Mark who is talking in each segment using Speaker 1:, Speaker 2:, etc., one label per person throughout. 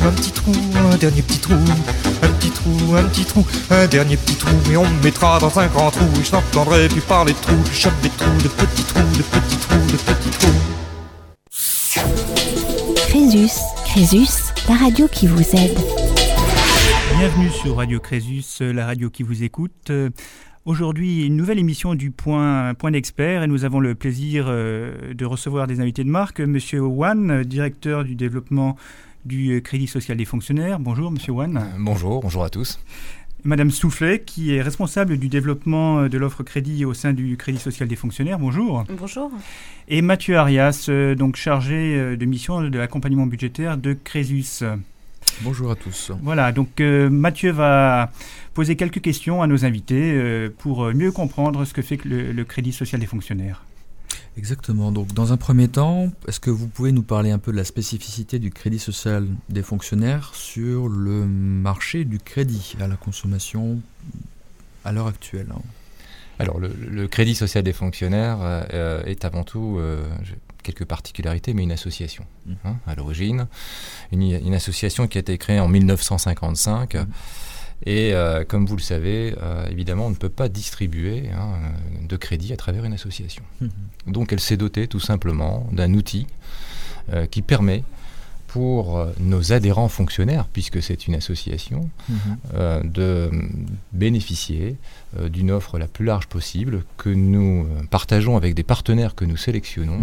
Speaker 1: un petit trou, un dernier petit trou, un petit trou, un petit trou, un dernier petit trou, et on me mettra dans un grand trou, et je n'entendrai plus parler de trous, de choc des trous, de petits trous, de petits trous, de petits trous.
Speaker 2: Crésus, la radio qui vous aide.
Speaker 3: Bienvenue sur Radio Crésus, la radio qui vous écoute. Aujourd'hui, une nouvelle émission du Point d'Expert, et nous avons le plaisir de recevoir des invités de marque. Monsieur Wan, directeur du développement du Crédit Social des Fonctionnaires. Bonjour, Monsieur Wan.
Speaker 4: Bonjour à tous.
Speaker 3: Madame Soufflet, qui est responsable du développement de l'offre crédit au sein du Crédit Social des Fonctionnaires. Bonjour.
Speaker 5: Bonjour.
Speaker 3: Et Mathieu Arias, donc chargé de mission de l'accompagnement budgétaire de Crésus.
Speaker 6: Bonjour à tous.
Speaker 3: Voilà, donc Mathieu va poser quelques questions à nos invités pour mieux comprendre ce que fait le Crédit Social des Fonctionnaires.
Speaker 6: Exactement. Donc, dans un premier temps, est-ce que vous pouvez nous parler un peu de la spécificité du Crédit Social des Fonctionnaires sur le marché du crédit à la consommation à l'heure actuelle?
Speaker 4: Alors, le Crédit Social des Fonctionnaires est avant tout quelques particularités, mais une association à l'origine. Une association qui a été créée en 1955. Et comme vous le savez, évidemment, on ne peut pas distribuer de crédit à travers une association. Donc elle s'est dotée tout simplement d'un outil qui permet pour nos adhérents fonctionnaires, puisque c'est une association, de bénéficier d'une offre la plus large possible que nous partageons avec des partenaires que nous sélectionnons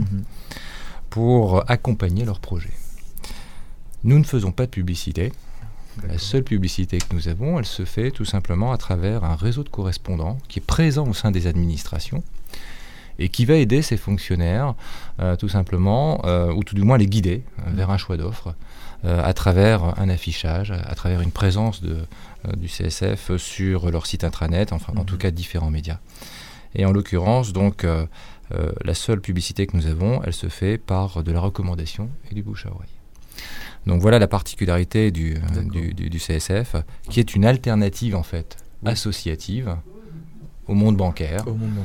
Speaker 4: pour accompagner leurs projets. Nous ne faisons pas de publicité. La seule publicité que nous avons, elle se fait tout simplement à travers un réseau de correspondants qui est présent au sein des administrations et qui va aider ces fonctionnaires tout simplement, ou tout du moins les guider vers un choix d'offres à travers un affichage, à travers une présence du CSF sur leur site intranet, enfin en tout cas différents médias. Et en l'occurrence, donc, la seule publicité que nous avons, elle se fait par de la recommandation et du bouche à oreille. Donc voilà la particularité du CSF, qui est une alternative en fait associative au monde bancaire,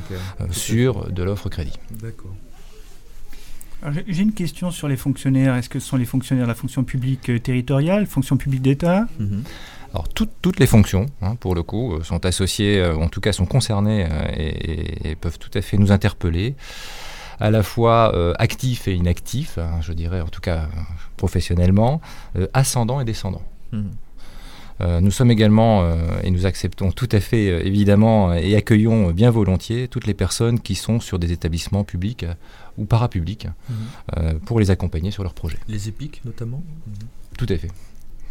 Speaker 4: sur de l'offre crédit.
Speaker 6: D'accord.
Speaker 3: Alors, j'ai une question sur les fonctionnaires. Est-ce que ce sont les fonctionnaires de la fonction publique territoriale, fonction publique d'État ?
Speaker 4: Alors toutes les fonctions, pour le coup, sont associées, en tout cas sont concernées et peuvent tout à fait nous interpeller, à la fois actifs et inactifs, je dirais en tout cas professionnellement, ascendants et descendants. Nous sommes également, et nous acceptons tout à fait évidemment et accueillons bien volontiers toutes les personnes qui sont sur des établissements publics ou parapublics pour les accompagner sur leurs projets.
Speaker 6: Les EPIC notamment ?
Speaker 4: Tout à fait.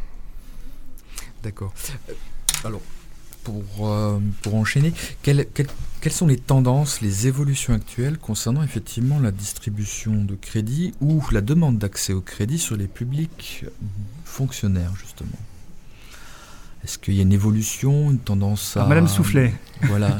Speaker 6: D'accord. Alors, pour enchaîner, quelles sont les tendances, les évolutions actuelles concernant effectivement la distribution de crédit ou la demande d'accès au crédit sur les publics fonctionnaires, justement ? Est-ce qu'il y a une évolution, une tendance à...
Speaker 3: Madame Soufflet.
Speaker 6: Voilà.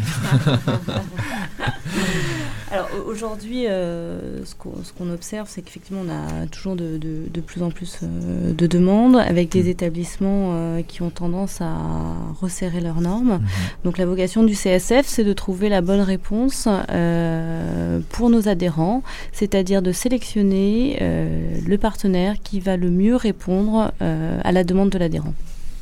Speaker 5: Alors aujourd'hui, ce qu'on observe, c'est qu'effectivement, on a toujours de plus en plus de demandes, avec des établissements qui ont tendance à resserrer leurs normes. Donc la vocation du CSF, c'est de trouver la bonne réponse pour nos adhérents, c'est-à-dire de sélectionner le partenaire qui va le mieux répondre à la demande de l'adhérent.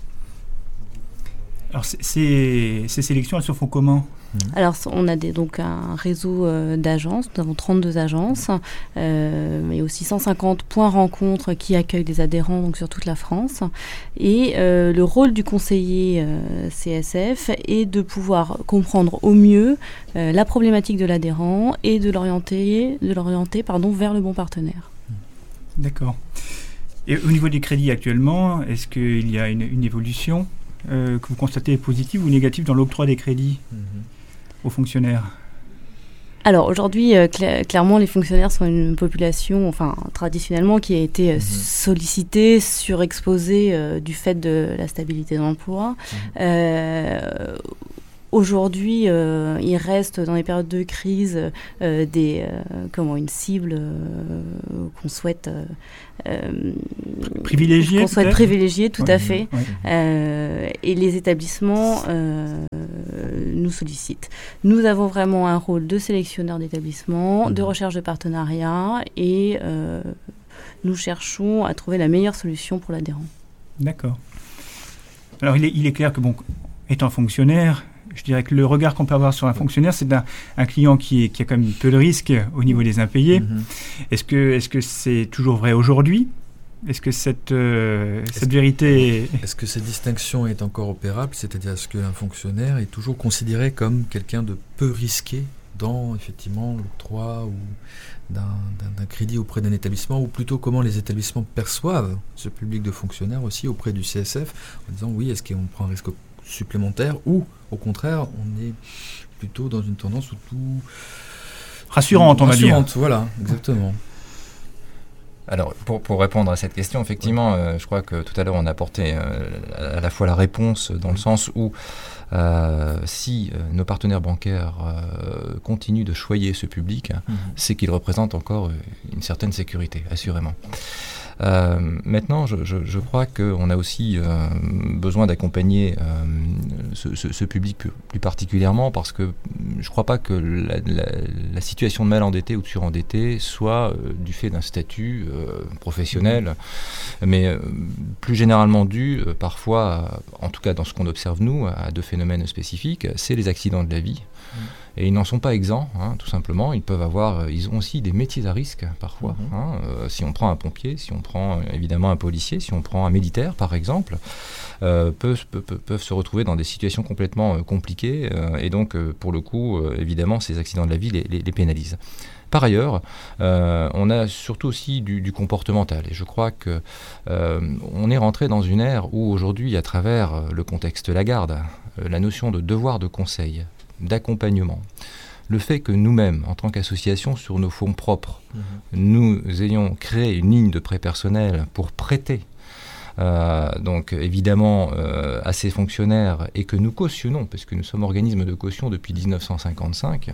Speaker 3: Alors ces sélections, elles se font comment ?
Speaker 5: Alors, on a donc un réseau d'agences. Nous avons 32 agences, mais aussi 150 points rencontres qui accueillent des adhérents donc sur toute la France. Et le rôle du conseiller CSF est de pouvoir comprendre au mieux la problématique de l'adhérent et de l'orienter vers le bon partenaire.
Speaker 3: D'accord. Et au niveau des crédits actuellement, est-ce qu'il y a une évolution que vous constatez positive ou négative dans l'octroi des crédits aux fonctionnaires ?
Speaker 5: Alors aujourd'hui, clairement, les fonctionnaires sont une population, traditionnellement, qui a été sollicitée, surexposée du fait de la stabilité de l'emploi. Aujourd'hui, il reste dans les périodes de crise une cible qu'on souhaite
Speaker 3: privilégier.
Speaker 5: Tout à fait. Et les établissements nous sollicitent. Nous avons vraiment un rôle de sélectionneur d'établissements, de recherche de partenariats et nous cherchons à trouver la meilleure solution pour l'adhérent.
Speaker 3: D'accord. Alors il est clair que, étant fonctionnaire, je dirais que le regard qu'on peut avoir sur un fonctionnaire, c'est d'un client qui a quand même peu de risques au niveau des impayés. Est-ce que c'est toujours vrai aujourd'hui ? Est-ce que cette vérité...
Speaker 6: Est-ce que cette distinction est encore opérable ? C'est-à-dire, est-ce qu'un fonctionnaire est toujours considéré comme quelqu'un de peu risqué dans, effectivement, l'octroi ou d'un crédit auprès d'un établissement, ou plutôt comment les établissements perçoivent ce public de fonctionnaires aussi auprès du CSF, en disant oui, est-ce qu'on prend un risque supplémentaire, ou au contraire, on est plutôt dans une tendance où tout...
Speaker 3: Rassurante, on va dire.
Speaker 6: Voilà, exactement.
Speaker 4: Alors, pour répondre à cette question, effectivement, je crois que tout à l'heure, on a apporté à la fois la réponse dans le sens où si nos partenaires bancaires continuent de choyer ce public, c'est qu'ils représentent encore une certaine sécurité, assurément. Maintenant, je crois qu'on a aussi besoin d'accompagner ce public plus particulièrement, parce que je ne crois pas que la situation de mal endetté ou de surendetté soit du fait d'un statut professionnel, mais plus généralement dû parfois, en tout cas dans ce qu'on observe nous, à deux phénomènes spécifiques, c'est les accidents de la vie. Et ils n'en sont pas exempts, tout simplement. Ils ont aussi des métiers à risque parfois. Si on prend un pompier, si on prend évidemment un policier, si on prend un militaire par exemple, peuvent se retrouver dans des situations complètement compliquées. Et donc, pour le coup, évidemment, ces accidents de la vie les pénalisent. Par ailleurs, on a surtout aussi du comportemental. Et je crois que on est rentré dans une ère où aujourd'hui, à travers le contexte Lagarde, la notion de devoir de conseil, d'accompagnement, le fait que nous-mêmes, en tant qu'association, sur nos fonds propres, nous ayons créé une ligne de prêt personnel pour prêter donc évidemment à ces fonctionnaires, et que nous cautionnons, parce que nous sommes organisme de caution depuis 1955,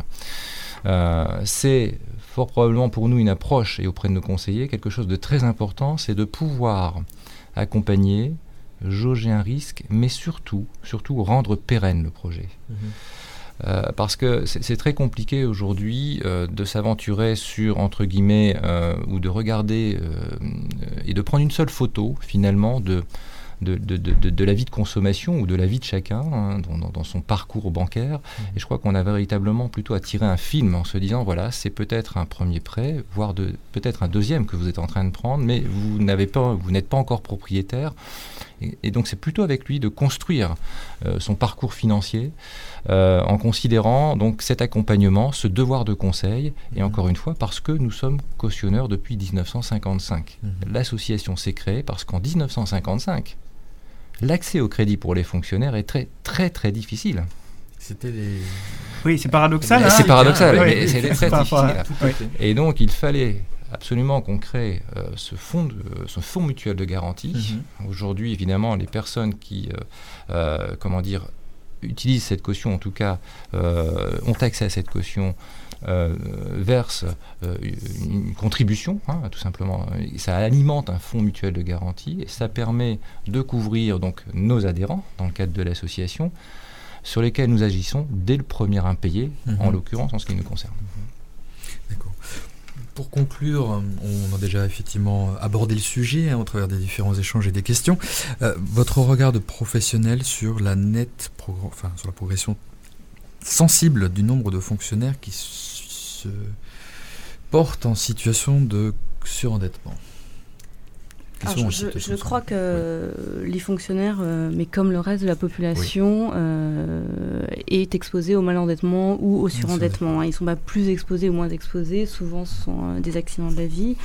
Speaker 4: c'est fort probablement pour nous une approche, et auprès de nos conseillers, quelque chose de très important, c'est de pouvoir accompagner, jauger un risque, mais surtout rendre pérenne le projet. Parce que c'est très compliqué aujourd'hui de s'aventurer sur, entre guillemets, ou de regarder et de prendre une seule photo, finalement, de la vie de consommation ou de la vie de chacun dans son parcours bancaire. Et je crois qu'on a véritablement plutôt à tirer un film en se disant, voilà, c'est peut-être un premier prêt, voire peut-être un deuxième que vous êtes en train de prendre, mais vous n'êtes pas encore propriétaire. Et donc c'est plutôt avec lui de construire son parcours financier en considérant donc cet accompagnement, ce devoir de conseil, et encore une fois parce que nous sommes cautionneurs depuis 1955. L'association s'est créée parce qu'en 1955, l'accès au crédit pour les fonctionnaires est très très très difficile.
Speaker 3: Oui, c'est paradoxal.
Speaker 4: C'est paradoxal, mais
Speaker 3: oui,
Speaker 4: c'est très difficile. Et donc il fallait absolument qu'on crée ce fonds mutuel de garantie. Aujourd'hui, évidemment, les personnes qui utilisent cette caution, en tout cas, ont accès à cette caution, versent une contribution, tout simplement. Ça alimente un fonds mutuel de garantie, et ça permet de couvrir donc nos adhérents, dans le cadre de l'association, sur lesquels nous agissons dès le premier impayé, en l'occurrence en ce qui nous concerne.
Speaker 6: D'accord. Pour conclure, on a déjà effectivement abordé le sujet au travers des différents échanges et des questions. Votre regard de professionnel sur la sur la progression sensible du nombre de fonctionnaires qui se portent en situation de surendettement.
Speaker 5: Je crois que les fonctionnaires, mais comme le reste de la population, est exposé au malendettement ou au surendettement. Ils ne sont pas plus exposés ou moins exposés. Souvent, ce sont des accidents de la vie.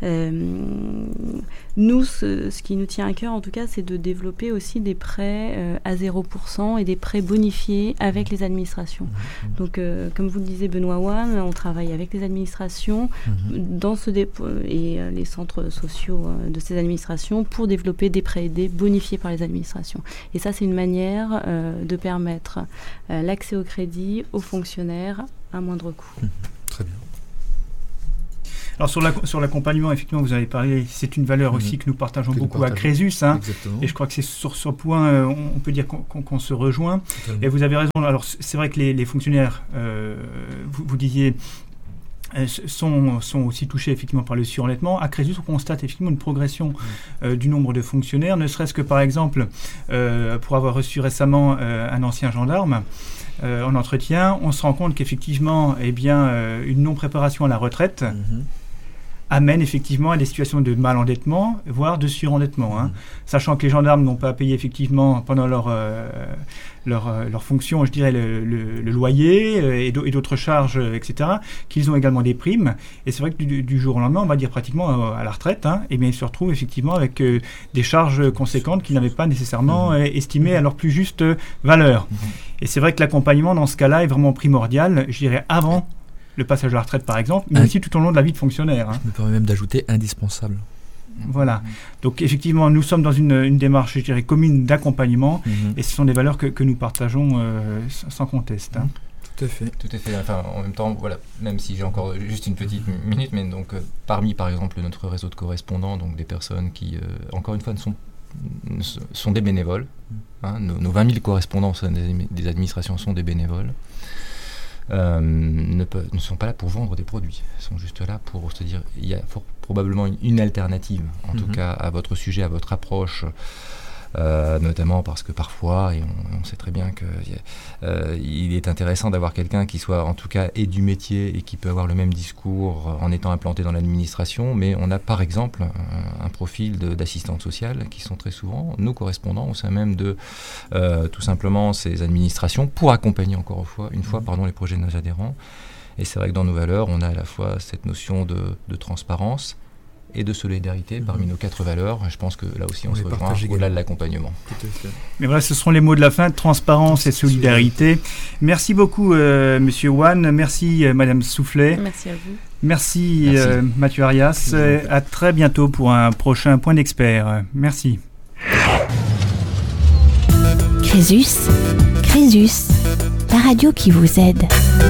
Speaker 5: Nous, ce qui nous tient à cœur, en tout cas, c'est de développer aussi des prêts à 0% et des prêts bonifiés avec les administrations. Donc, comme vous le disiez, Benoît Wan, on travaille avec les administrations dans ce dépôt et les centres sociaux de ces administrations pour développer des prêts aidés bonifiés par les administrations. Et ça, c'est une manière de permettre l'accès au crédit aux fonctionnaires à moindre coût.
Speaker 6: Très bien.
Speaker 3: Alors sur l'accompagnement, effectivement, vous avez parlé, c'est une valeur aussi que nous partageons beaucoup à Crésus. Et je crois que c'est sur ce point, on peut dire qu'on se rejoint. Totalement. Et vous avez raison. Alors c'est vrai que les fonctionnaires, vous disiez, sont aussi touchés effectivement par le surendettement. À Crésus, on constate effectivement une progression du nombre de fonctionnaires, ne serait-ce que par exemple, pour avoir reçu récemment un ancien gendarme en entretien, on se rend compte qu'effectivement, une non-préparation à la retraite amène effectivement à des situations de mal-endettement, voire de surendettement. Sachant que les gendarmes n'ont pas payé effectivement pendant leur fonction, je dirais, le loyer et d'autres charges, etc., qu'ils ont également des primes. Et c'est vrai que du jour au lendemain, on va dire pratiquement à la retraite, ils se retrouvent effectivement avec des charges conséquentes qu'ils n'avaient pas nécessairement estimées à leur plus juste valeur. Et c'est vrai que l'accompagnement dans ce cas-là est vraiment primordial, je dirais, avant le passage à la retraite par exemple, mais aussi tout au long de la vie de fonctionnaire.
Speaker 6: Je me permets même d'ajouter indispensable.
Speaker 3: Voilà. Donc effectivement, nous sommes dans une démarche, je dirais, commune d'accompagnement, et ce sont des valeurs que nous partageons sans conteste.
Speaker 6: Tout à fait.
Speaker 4: Tout à fait. Enfin, en même temps, voilà, même si j'ai encore juste une petite minute, mais donc parmi, par exemple, notre réseau de correspondants, donc des personnes qui, encore une fois, sont des bénévoles. Nos 20 000 correspondants des administrations sont des bénévoles. Ne sont pas là pour vendre des produits. Ils sont juste là pour se dire il y a probablement une alternative, en tout cas à votre sujet, à votre approche, notamment parce que parfois, et on sait très bien qu'il est intéressant d'avoir quelqu'un qui soit en tout cas et du métier et qui peut avoir le même discours en étant implanté dans l'administration, mais on a par exemple un profil d'assistante sociale qui sont très souvent nos correspondants au sein même de tout simplement ces administrations pour accompagner encore une fois les projets de nos adhérents. Et c'est vrai que dans nos valeurs, on a à la fois cette notion de transparence et de solidarité parmi nos 4 valeurs. Je pense que là aussi on se rejoint au-delà de l'accompagnement.
Speaker 3: Mais voilà, ce seront les mots de la fin, transparence et solidarité. Merci beaucoup Monsieur Wan, merci Madame Soufflet.
Speaker 5: Merci à vous.
Speaker 3: Merci. Mathieu Arias. À très bientôt pour un prochain Point d'Expert. Merci.
Speaker 2: Crésus, la radio qui vous aide.